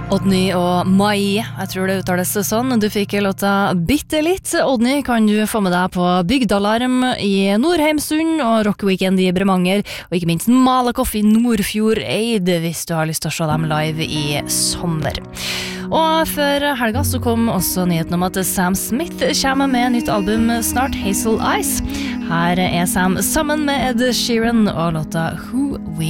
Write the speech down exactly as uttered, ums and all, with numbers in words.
Odny og Mai, jeg tror det uttales sånn. Du fikk låta Bitte litt. Odny kan du få med deg på Bygdalarm i Nordheimsund og Rock Weekend i Bremanger, og ikke minst Malakoff i Nordfjord Eid hvis du har lyst til å se dem live i sommer. Og før helga så kom også nyheten om at Sam Smith kommer med nytt album snart, Hazel Eyes. Her er Sam sammen med Ed Sheeran og låta Who We